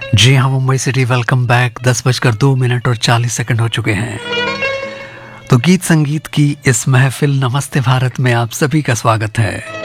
जी हाँ, Mumbai city welcome back. 10 बजकर 2 minute और 40 सेकंड हो चुके हैं। तो गीत संगीत की इस महफिल नमस्ते भारत में आप सभी का स्वागत है।